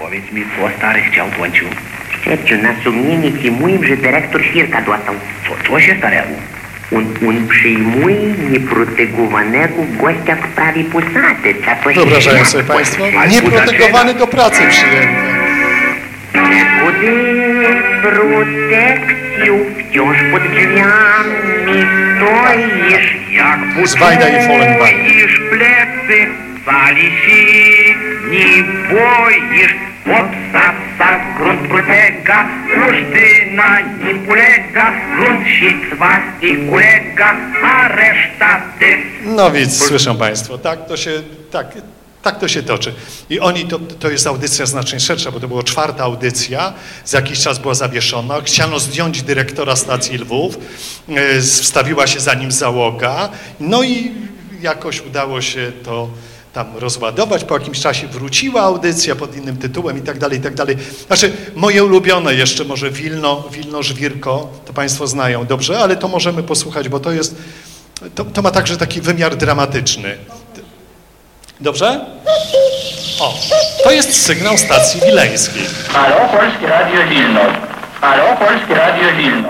Powiedz mi, co stary chciał, Tonciu? Șerciu, na sumienie ci mówim, że dyrektor Świrka dostał. Co się starego? Un przyjmuje nieprotegowanego gościa w sprawie posady. Wyobrażają sobie Państwo? Nieprotegowany do pracy przyjęty. Kody protekcją wciąż pod drzwiami stoisz. Jak Zwajda i Follenbein. boisz plecy, wali się, nie boisz. Podsada grunt protega, rusztyna nie polega, grunt sitwa i kulega, a reszta ty. No więc, słyszą Państwo, tak to się toczy. I oni, to jest audycja znacznie szersza, bo to była 4. audycja, za jakiś czas była zawieszona. Chciano zdjąć dyrektora stacji Lwów, wstawiła się za nim załoga, no i jakoś udało się to tam rozładować. Po jakimś czasie wróciła audycja pod innym tytułem i tak dalej, i tak dalej. Znaczy, moje ulubione jeszcze może Wilno Żwirko, to Państwo znają dobrze, ale to możemy posłuchać, bo to jest, to ma także taki wymiar dramatyczny. Dobrze? O, to jest sygnał stacji wileńskiej. Halo, Polskie Radio Wilno. Halo, Polskie Radio Wilno.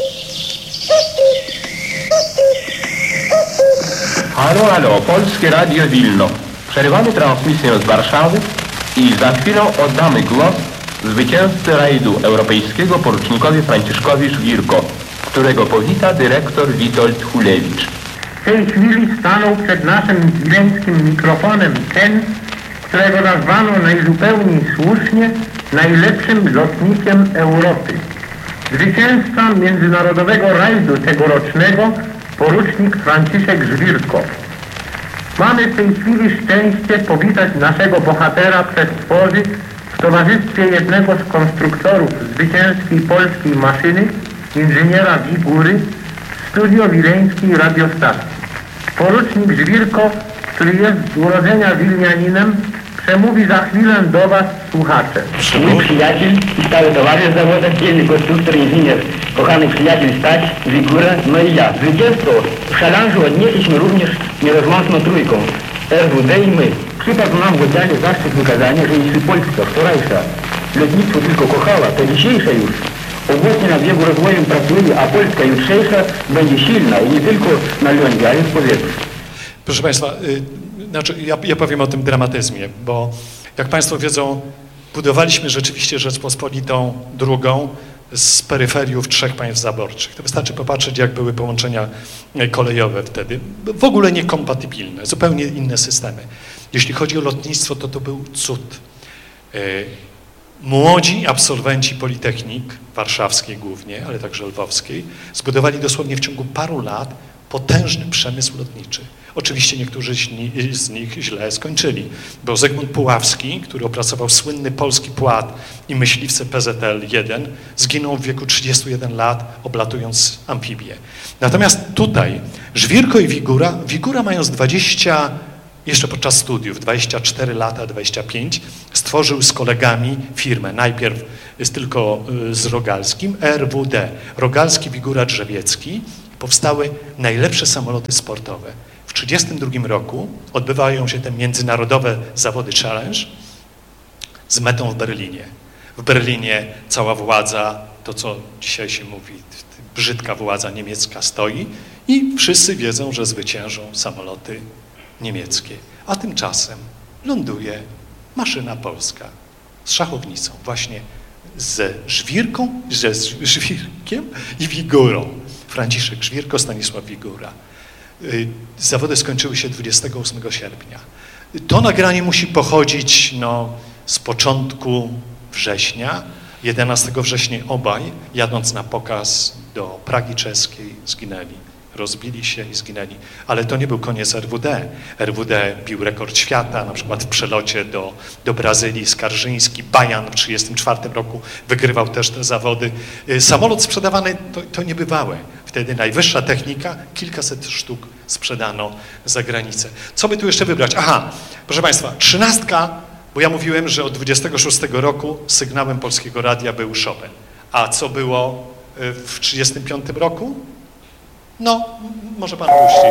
Halo, Polskie Radio Wilno. Przerywamy transmisję z Warszawy i za chwilę oddamy głos zwycięzcy rajdu europejskiego porucznikowi Franciszkowi Żwirko, którego powita dyrektor Witold Hulewicz. W tej chwili stanął przed naszym wileńskim mikrofonem ten, którego nazwano najzupełniej słusznie najlepszym lotnikiem Europy. Zwycięzca międzynarodowego rajdu tegorocznego, porucznik Franciszek Żwirko. Mamy w tej chwili szczęście powitać naszego bohatera przed tworzy w towarzystwie jednego z konstruktorów zwycięskiej polskiej maszyny, inżyniera Wigury, w studio wileńskiej radiostacji. Porucznik Żwirko, który jest z urodzenia wilnianinem, przemówi za chwilę do Was, słuchacze. Mój przyjaciel i stały towarzysz zawodowy, dzielny konstruktor, inżynier, kochany przyjaciel Stać, Wigura, no i ja. Zwycięstwo w szalanżu odnieśliśmy również nierozłączną trójką, RWD i my. Przypadł nam w oddziale zaszczyt wykazania, że jeśli Polska wczorajsza lotnictwo tylko kochała, to dzisiejsza już obecnie na biegu rozwojem pracuje, a Polska jutrzejsza będzie silna i nie tylko na lądzie, ale w powietrzu. Proszę Państwa, znaczy ja powiem o tym dramatyzmie, bo jak Państwo wiedzą, budowaliśmy rzeczywiście Rzeczpospolitą drugą z peryferiów 3 państw zaborczych. To wystarczy popatrzeć, jak były połączenia kolejowe wtedy. W ogóle niekompatybilne, zupełnie inne systemy. Jeśli chodzi o lotnictwo, to był cud. Młodzi absolwenci Politechnik, warszawskiej głównie, ale także lwowskiej, zbudowali dosłownie w ciągu paru lat potężny przemysł lotniczy. Oczywiście niektórzy z nich źle skończyli, bo Zygmunt Puławski, który opracował słynny polski płat i myśliwce PZL-1, zginął w wieku 31 lat, oblatując amfibię. Natomiast tutaj Żwirko i Wigura mając 20, jeszcze podczas studiów, 24 lata, 25, stworzył z kolegami firmę. Najpierw tylko z Rogalskim, RWD, Rogalski, Wigura, Drzewiecki. Powstały najlepsze samoloty sportowe. W 1932 roku odbywają się te międzynarodowe zawody Challenge z metą w Berlinie. W Berlinie cała władza, to co dzisiaj się mówi, brzydka władza niemiecka stoi i wszyscy wiedzą, że zwyciężą samoloty niemieckie. A tymczasem ląduje maszyna polska z szachownicą, właśnie ze Żwirkiem i Wigurą. Franciszek Żwirko, Stanisław Wigura. Zawody skończyły się 28 sierpnia. To nagranie musi pochodzić z początku września. 11 września obaj, jadąc na pokaz do Pragi czeskiej, zginęli. Rozbili się i zginęli. Ale to nie był koniec RWD. RWD bił rekord świata, na przykład w przelocie do Brazylii, Skarżyński, Bajan w 1934 roku wygrywał też te zawody. Samolot sprzedawany to niebywałe. Wtedy najwyższa technika, kilkaset sztuk sprzedano za granicę. Co by tu jeszcze wybrać? Aha, proszę Państwa, 13, bo ja mówiłem, że od 26 roku sygnałem Polskiego Radia był Chopin. A co było w 1935 roku? No, może Pan puści.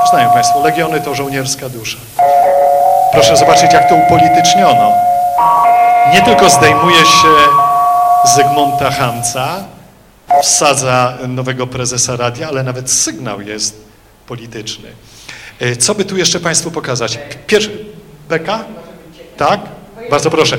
Znają Państwo, legiony to żołnierska dusza. Proszę zobaczyć, jak to upolityczniono. Nie tylko zdejmuje się Zygmunta Hamca, wsadza nowego prezesa radia, ale nawet sygnał jest polityczny. Co by tu jeszcze Państwu pokazać? Pierwszy... Beka? Tak? Bardzo proszę.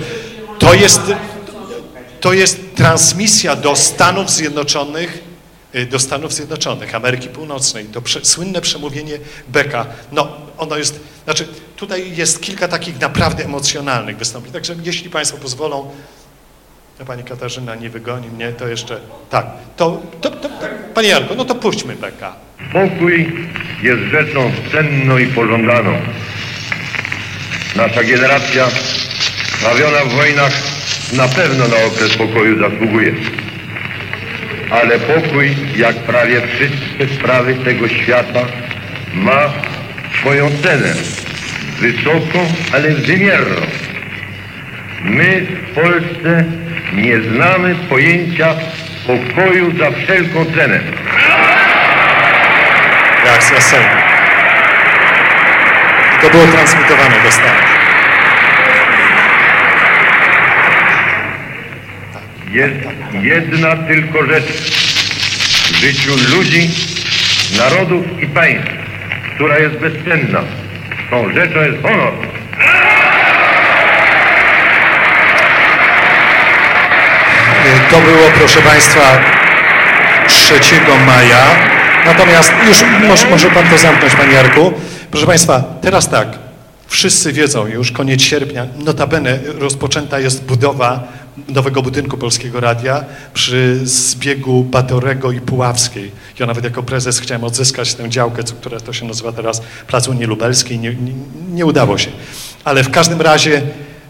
To jest transmisja do Stanów Zjednoczonych, Ameryki Północnej. To słynne przemówienie Beka. No, ono jest, znaczy tutaj jest kilka takich naprawdę emocjonalnych wystąpień. Także jeśli Państwo pozwolą, Pani Katarzyna nie wygoni mnie, to jeszcze, tak. Panie Jarku, no to puśćmy Beka. Pokój jest rzeczą cenną i pożądaną. Nasza generacja, trawiona w wojnach, na pewno na okres pokoju zasługuje. Ale pokój, jak prawie wszystkie sprawy tego świata, ma swoją cenę. Wysoką, ale wymierną. My w Polsce nie znamy pojęcia pokoju za wszelką cenę. Reakcja Sejmu. To było transmitowane do Stanów. Jest jedna tylko rzecz w życiu ludzi, narodów i państw, która jest bezcenna. Tą rzeczą jest honor. To było, proszę Państwa, 3 maja. Natomiast już może Pan to zamknąć, Panie Jarku. Proszę Państwa, teraz tak, wszyscy wiedzą już, koniec sierpnia, notabene rozpoczęta jest budowa nowego budynku Polskiego Radia przy zbiegu Batorego i Puławskiej. Ja nawet jako prezes chciałem odzyskać tę działkę, która to się nazywa teraz Plac Unii Lubelskiej. Nie udało się. Ale w każdym razie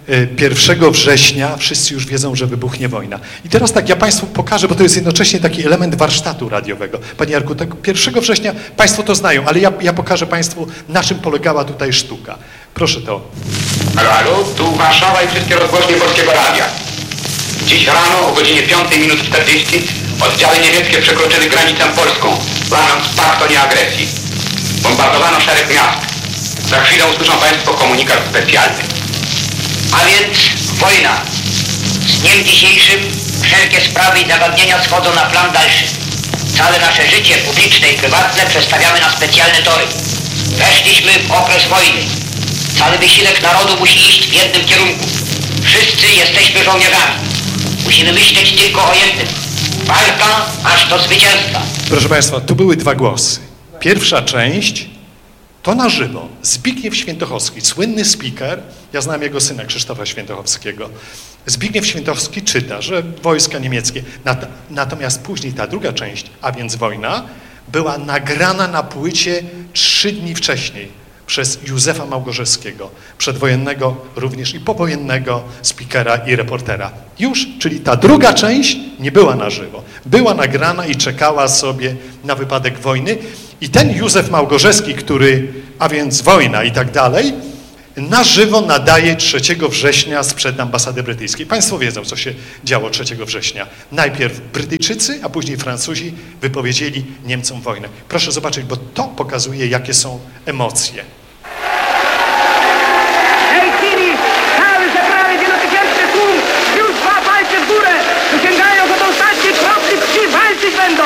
1 września wszyscy już wiedzą, że wybuchnie wojna. I teraz tak, ja Państwu pokażę, bo to jest jednocześnie taki element warsztatu radiowego. Panie Jarku, tak 1 września Państwo to znają, ale ja pokażę Państwu, na czym polegała tutaj sztuka. Proszę to. Halo, tu Warszawa i wszystkie rozgłośnie Polskiego Radia. Dziś rano o godzinie 5:40 oddziały niemieckie przekroczyły granicę polską, łamiąc pakt o nieagresji. Bombardowano szereg miast. Za chwilę usłyszą Państwo komunikat specjalny. A więc wojna. Z dniem dzisiejszym wszelkie sprawy i zagadnienia schodzą na plan dalszy. Całe nasze życie publiczne i prywatne przestawiamy na specjalne tory. Weszliśmy w okres wojny. Cały wysiłek narodu musi iść w jednym kierunku. Wszyscy jesteśmy żołnierzami. Musimy myśleć tylko o jednym. Walka aż do zwycięstwa. Proszę Państwa, tu były 2 głosy. Pierwsza część to na żywo. Zbigniew Świętochowski, słynny speaker, ja znam jego syna Krzysztofa Świętochowskiego. Zbigniew Świętochowski czyta, że wojska niemieckie, natomiast później ta druga część, a więc wojna, była nagrana na płycie 3 dni wcześniej przez Józefa Małgorzewskiego, przedwojennego również i powojennego speakera i reportera. Już, czyli ta druga część nie była na żywo. Była nagrana i czekała sobie na wypadek wojny. I ten Józef Małgorzewski, a więc wojna i tak dalej, na żywo nadaje 3 września sprzed ambasady brytyjskiej. Państwo wiedzą, co się działo 3 września. Najpierw Brytyjczycy, a później Francuzi wypowiedzieli Niemcom wojnę. Proszę zobaczyć, bo to pokazuje, jakie są emocje. W tej chwili cały zebrany wielotysięczny tłum już 2 palce w górę. Wyciągają go do ostatniej kropli krwi, walczyć będą.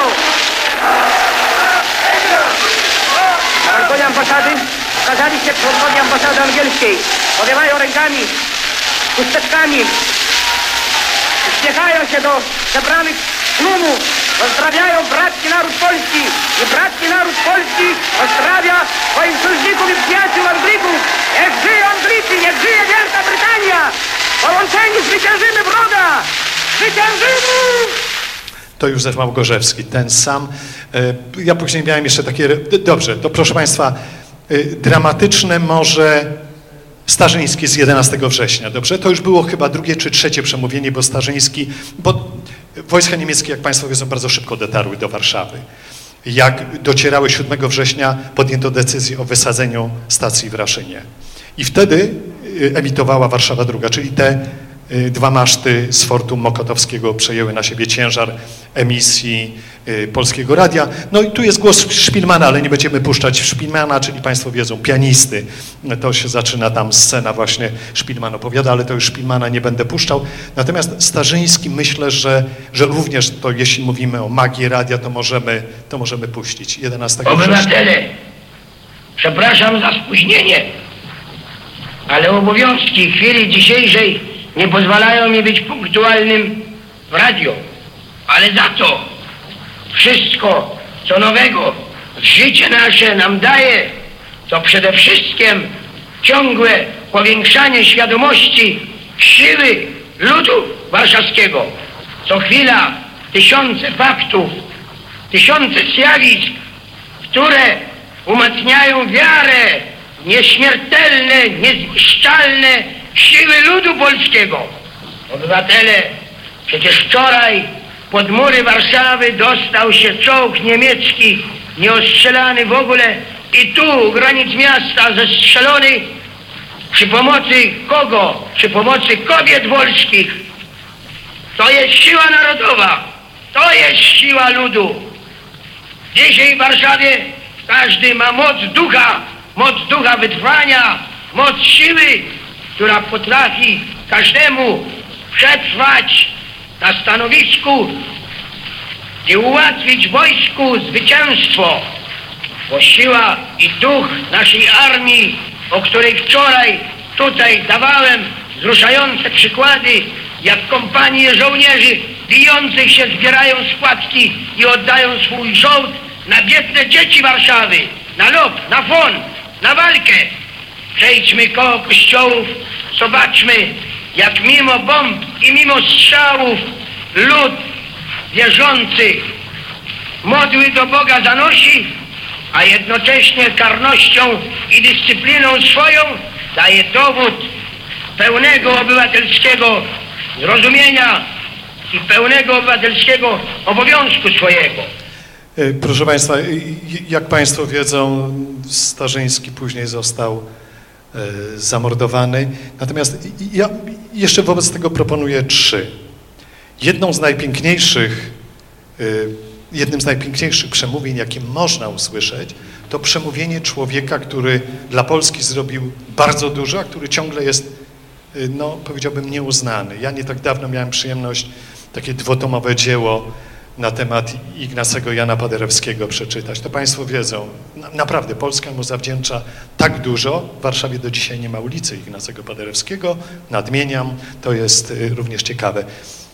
Na balkonie ambasady okazali się członkowie ambasady angielskiej. Powiewają rękami, chusteczkami. Uśmiechają się do zebranych tłumów. Pozdrawiają bratki naród polski. I bratki naród polski pozdrawia swoich sojuszników i przyjaciół Anglików. Niech żyją Anglicy, niech żyje Wielka Brytania. Połączeni zwyciężymy wroga. Zwyciężymy! To Józef Małgorzewski, ten sam. Ja później miałem jeszcze takie... Dobrze, to proszę Państwa, dramatyczne może Starzyński z 11 września, dobrze? To już było chyba 2. czy 3. przemówienie, bo Starzyński... Bo wojska niemieckie, jak Państwo wiedzą, bardzo szybko dotarły do Warszawy. Jak docierały 7 września, podjęto decyzję o wysadzeniu stacji w Raszynie. I wtedy emitowała Warszawa II, czyli te 2 maszty z Fortu Mokotowskiego przejęły na siebie ciężar emisji Polskiego Radia. No i tu jest głos Szpilmana, ale nie będziemy puszczać Szpilmana, czyli Państwo wiedzą, pianisty. To się zaczyna tam scena właśnie, Szpilman opowiada, ale to już Szpilmana nie będę puszczał. Natomiast Starzyński, myślę, że również to, jeśli mówimy o magii radia, to możemy puścić. 11 września. Obywatele, przepraszam za spóźnienie, ale obowiązki chwili dzisiejszej nie pozwalają mi być punktualnym w radio. Ale za to wszystko, co nowego życie nasze nam daje, to przede wszystkim ciągłe powiększanie świadomości siły ludu warszawskiego. Co chwila tysiące faktów, tysiące zjawisk, które umacniają wiarę w nieśmiertelne, niezniszczalne siły ludu polskiego. Obywatele, przecież wczoraj pod mury Warszawy dostał się czołg niemiecki, nieostrzelany w ogóle i tu u granic miasta zestrzelony przy pomocy kogo? Przy pomocy kobiet wolskich. To jest siła narodowa, to jest siła ludu. Dzisiaj w Warszawie każdy ma moc ducha wytrwania, moc siły, która potrafi każdemu przetrwać na stanowisku i ułatwić wojsku zwycięstwo. Bo siła i duch naszej armii, o której wczoraj tutaj dawałem wzruszające przykłady, jak kompanie żołnierzy bijących się zbierają składki i oddają swój żołd na biedne dzieci Warszawy, na lob, na front, na walkę. Przejdźmy koło kościołów, zobaczmy, jak mimo bomb i mimo strzałów lud wierzący modły do Boga zanosi, a jednocześnie karnością i dyscypliną swoją daje dowód pełnego obywatelskiego zrozumienia i pełnego obywatelskiego obowiązku swojego. Proszę Państwa, jak Państwo wiedzą, Starzyński później został zamordowany. Natomiast ja jeszcze wobec tego proponuję 3. Jednym z najpiękniejszych przemówień, jakie można usłyszeć, to przemówienie człowieka, który dla Polski zrobił bardzo dużo, a który ciągle jest, no powiedziałbym, nieuznany. Ja nie tak dawno miałem przyjemność takie 2-tomowe dzieło na temat Ignacego Jana Paderewskiego przeczytać. To Państwo wiedzą, naprawdę Polska mu zawdzięcza tak dużo. W Warszawie do dzisiaj nie ma ulicy Ignacego Paderewskiego. Nadmieniam, to jest również ciekawe.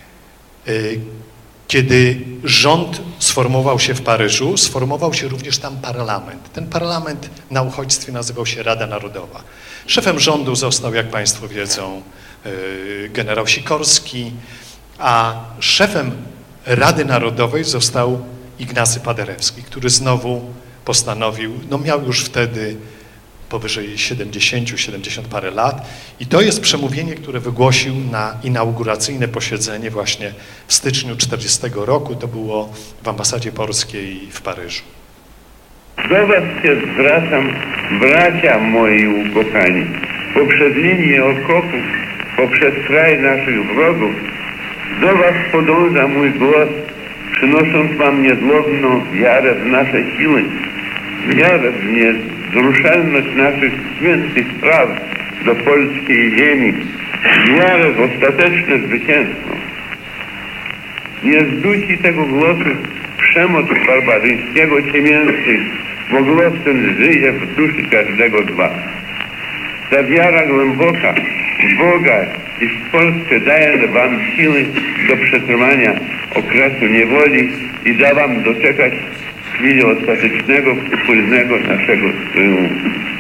Kiedy rząd sformował się w Paryżu, sformował się również tam parlament. Ten parlament na uchodźstwie nazywał się Rada Narodowa. Szefem rządu został, jak Państwo wiedzą, generał Sikorski, a szefem Rady Narodowej został Ignacy Paderewski, który znowu postanowił, no miał już wtedy powyżej 70 parę lat i to jest przemówienie, które wygłosił na inauguracyjne posiedzenie właśnie w styczniu 40 roku, to było w ambasadzie polskiej w Paryżu. Do was się zwracam, bracia moi ukochani, poprzez linię okopów, poprzez kraj naszych wrogów, do was podąża mój głos, przynosząc wam niezłomną wiarę w nasze siły, wiarę w niewzruszalność naszych świętych praw do polskiej ziemi, wiarę w ostateczne zwycięstwo. Nie zdusi tego głosu przemoc barbarzyńskiego ciemiężcy, bo głos ten żyje w duszy każdego z was. Ta wiara głęboka w Boga i w Polsce daje wam siły do przetrwania okresu niewoli i da wam doczekać chwili ostatecznego, upłynnego naszego triumfu.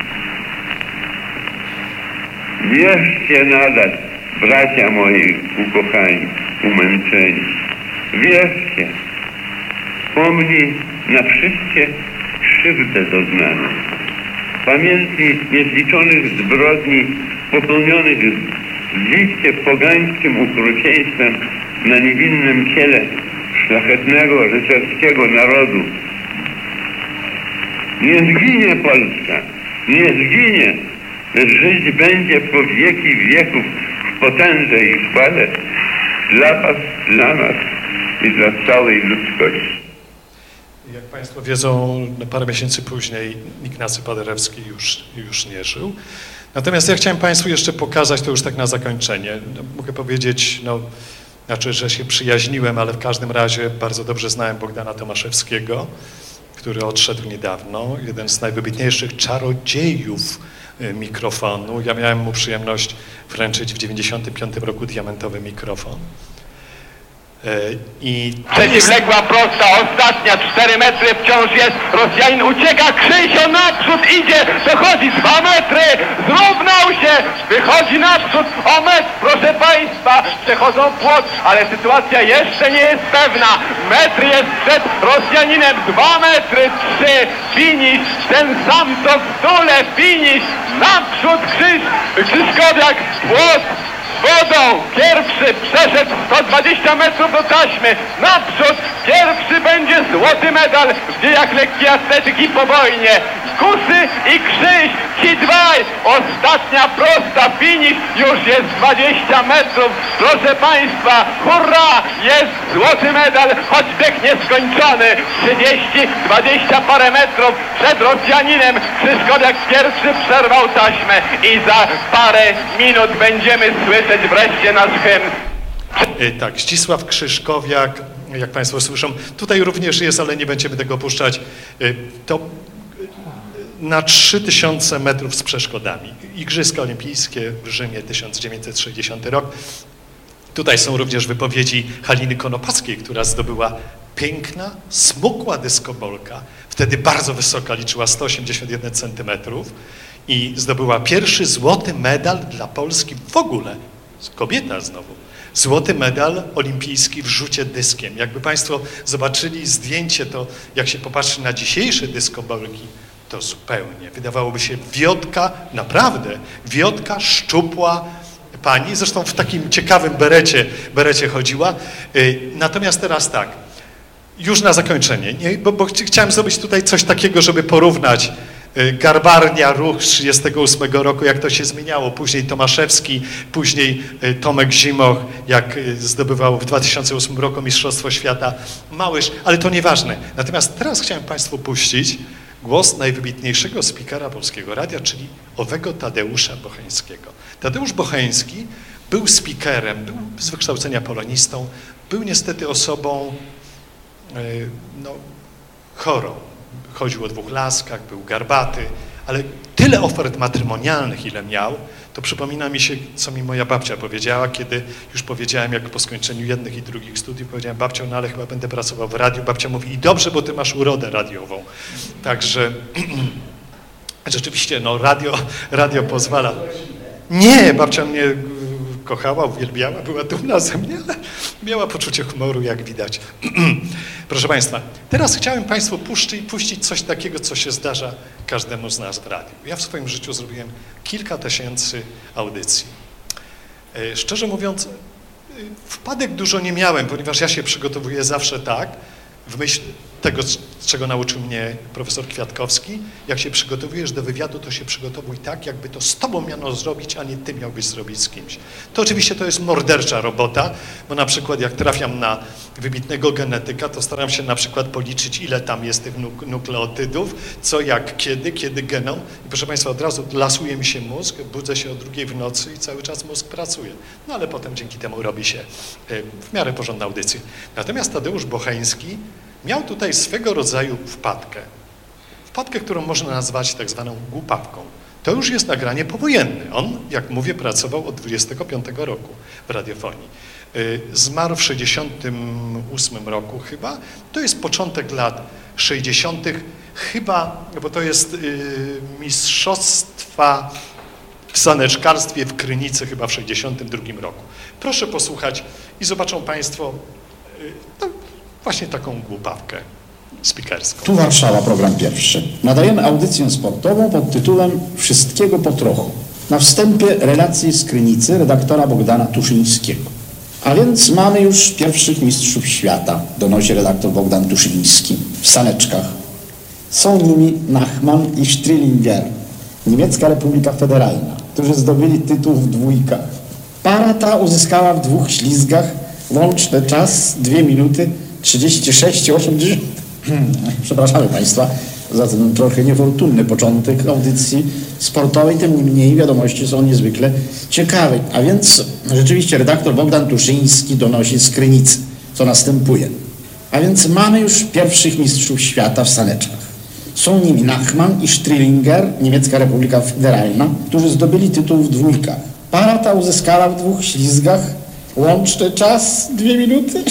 Wierzcie nadal, bracia moi ukochani, umęczeni. Wierzcie. Pomnij na wszystkie krzywdę doznaną. Pamiętnij niezliczonych zbrodni popełnionych w liście pogańskim okrucieństwem na niewinnym ciele szlachetnego rycerskiego narodu. Nie zginie Polska, nie zginie, lecz żyć będzie po wieki wieków w potędze i chwale dla was, dla nas i dla całej ludzkości. Jak Państwo wiedzą, parę miesięcy później Ignacy Paderewski już nie żył. Natomiast ja chciałem Państwu jeszcze pokazać, to już tak na zakończenie, mogę powiedzieć, że się przyjaźniłem, ale w każdym razie bardzo dobrze znałem Bogdana Tomaszewskiego, który odszedł niedawno, jeden z najwybitniejszych czarodziejów mikrofonu. Ja miałem mu przyjemność wręczyć w 1995 roku diamentowy mikrofon. Przeciwległa prosta, ostatnia, 4 metry wciąż jest, Rosjanin ucieka, Krzysio naprzód idzie, dochodzi 2 metry, zrównał się, wychodzi naprzód, o metr, proszę Państwa, przechodzą płot, ale sytuacja jeszcze nie jest pewna, metr jest przed Rosjaninem, 2 metry, 3, finisz, ten sam co w dole, finisz, naprzód Krzyszkowiak, płot, wodą, pierwszy przeszedł 120 metrów do taśmy, naprzód, pierwszy będzie złoty medal w dziejach lekkiej atletyki po wojnie. Kusy i Krzyś, ci dwaj, ostatnia prosta, finisz, już jest 20 metrów, proszę Państwa, hurra, jest złoty medal, choć bieg nieskończony, 20 parę metrów przed Rosjaninem, Krzyszkowiak pierwszy przerwał taśmę i za parę minut będziemy słyszeć wreszcie nasz hymn. Tak, Zdzisław Krzyszkowiak, jak Państwo słyszą, tutaj również jest, ale nie będziemy tego opuszczać, to na 3000 metrów z przeszkodami. Igrzyska Olimpijskie w Rzymie, 1960 rok. Tutaj są również wypowiedzi Haliny Konopackiej, która zdobyła piękna, smukła dyskobolka, wtedy bardzo wysoka, liczyła 181 centymetrów i zdobyła pierwszy złoty medal dla Polski w ogóle, kobieta znowu, złoty medal olimpijski w rzucie dyskiem. Jakby Państwo zobaczyli zdjęcie, to jak się popatrzy na dzisiejsze dyskobolki, to zupełnie, wydawałoby się, wiotka, naprawdę, wiotka, szczupła pani, zresztą w takim ciekawym berecie chodziła. Natomiast teraz tak, już na zakończenie, bo chciałem zrobić tutaj coś takiego, żeby porównać Garbarnia, ruch z 1938 roku, jak to się zmieniało. Później Tomaszewski, później Tomek Zimoch, jak zdobywał w 2008 roku Mistrzostwo Świata. Małysz, ale to nieważne. Natomiast teraz chciałem Państwu puścić głos najwybitniejszego speakera Polskiego Radia, czyli owego Tadeusza Bocheńskiego. Tadeusz Bocheński był speakerem, był z wykształcenia polonistą, był niestety osobą chorą. Chodził o 2 laskach, był garbaty, ale tyle ofert matrymonialnych, ile miał, to przypomina mi się, co mi moja babcia powiedziała, kiedy już powiedziałem, jak po skończeniu jednych i drugich studiów, powiedziałem: babcią, no ale chyba będę pracował w radiu. Babcia mówi: i dobrze, bo ty masz urodę radiową. Także rzeczywiście, no radio pozwala. Nie, babcia mnie kochała, uwielbiała, była dumna ze mnie, ale miała poczucie humoru, jak widać. Proszę Państwa, teraz chciałem Państwu puścić coś takiego, co się zdarza każdemu z nas w radiu. Ja w swoim życiu zrobiłem kilka tysięcy audycji. Szczerze mówiąc, wpadek dużo nie miałem, ponieważ ja się przygotowuję zawsze tak, w myśl tego, czego nauczył mnie profesor Kwiatkowski. Jak się przygotowujesz do wywiadu, to się przygotowuj tak, jakby to z tobą miano zrobić, a nie ty miałbyś zrobić z kimś. To oczywiście to jest mordercza robota, bo na przykład jak trafiam na wybitnego genetyka, to staram się na przykład policzyć, ile tam jest tych nukleotydów, co, jak, kiedy genom. I proszę Państwa, od razu lasuje mi się mózg, budzę się o 2 w nocy i cały czas mózg pracuje. No ale potem dzięki temu robi się w miarę porządna audycja. Natomiast Tadeusz Bocheński miał tutaj swego rodzaju wpadkę, którą można nazwać tak zwaną głupawką. To już jest nagranie powojenne. On, jak mówię, pracował od 25 roku w radiofonii. Zmarł w 68 roku chyba. To jest początek lat 60. chyba, bo to jest mistrzostwa w saneczkarstwie w Krynicy chyba w 62 roku. Proszę posłuchać i zobaczą Państwo właśnie taką głupawkę speakerską. Tu Warszawa, program pierwszy. Nadajemy audycję sportową pod tytułem Wszystkiego po trochu. Na wstępie relacji z Krynicy redaktora Bogdana Tuszyńskiego. A więc mamy już pierwszych mistrzów świata, donosi redaktor Bogdan Tuszyński, w saneczkach. Są nimi Nachman i Strillinger, Niemiecka Republika Federalna, którzy zdobyli tytuł w dwójkach. Para ta uzyskała w 2 ślizgach łączny czas 2 minuty 36,80. Przepraszamy Państwa za ten trochę niefortunny początek audycji sportowej, tym niemniej wiadomości są niezwykle ciekawe. A więc rzeczywiście redaktor Bogdan Tuszyński donosi z Krynicy, co następuje. A więc mamy już pierwszych mistrzów świata w saneczkach. Są nimi Nachman i Strillinger, Niemiecka Republika Federalna, którzy zdobyli tytuł w dwójkach. Para ta uzyskała w 2 ślizgach łączny czas 2 minuty.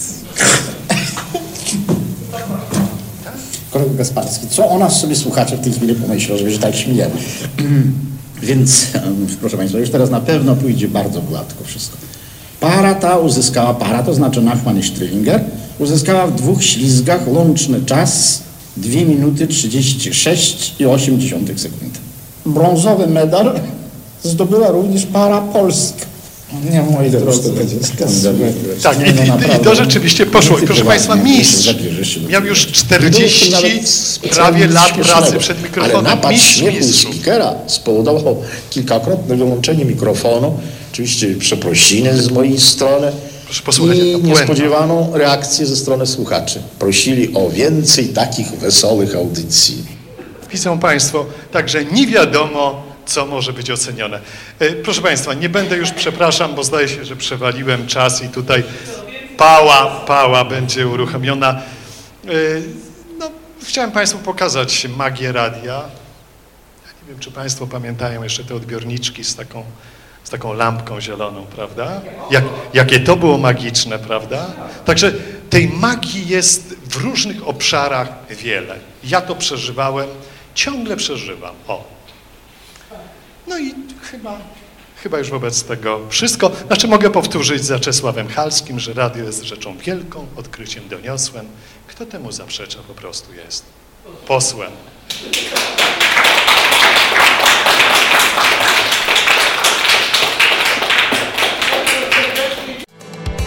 Kolego Gasparski, co o nas sobie słuchacze w tej chwili pomyślą, że się tak śmiejemy. Więc, proszę Państwa, już teraz na pewno pójdzie bardzo gładko wszystko. Para ta uzyskała, para to znaczy Nachman i Strillinger, uzyskała w 2 ślizgach łączny czas 2 minuty 36,8 sekundy. Brązowy medal zdobyła również para polska. Nie, moi drodzy, to będzie skandal. Tak, i to rzeczywiście poszło. I proszę Państwa, mistrz miał już 40 prawie lat pracy przed mikrofonem. Ale napad śmiechu mistrzów. spikera spowodował kilkakrotne wyłączenie mikrofonu, oczywiście przeprosiny z mojej strony i niespodziewaną reakcję ze strony słuchaczy. Prosili o więcej takich wesołych audycji. Widzą Państwo, także nie wiadomo, co może być ocenione. Proszę Państwa, nie będę już, przepraszam, bo zdaje się, że przewaliłem czas i tutaj pała będzie uruchomiona. No, chciałem Państwu pokazać magię radia. Ja nie wiem, czy Państwo pamiętają jeszcze te odbiorniczki z taką lampką zieloną, prawda? Jakie to było magiczne, prawda? Także tej magii jest w różnych obszarach wiele. Ja to przeżywałem, ciągle przeżywam. No i chyba już wobec tego wszystko. Znaczy mogę powtórzyć za Czesławem Halskim, że radio jest rzeczą wielką, odkryciem doniosłym. Kto temu zaprzecza, po prostu jest posłem.